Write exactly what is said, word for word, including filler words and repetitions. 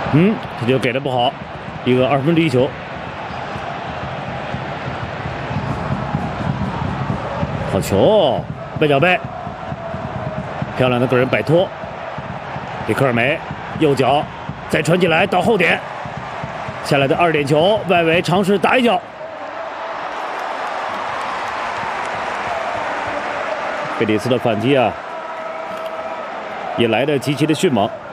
嗯，这就给的不好，一个二分之一球。好球，外脚背，漂亮的个人摆脱。里克尔梅右脚再传进来到后点，下来的二点球，外围尝试打一脚。贝里斯的反击啊，也来得极其的迅猛。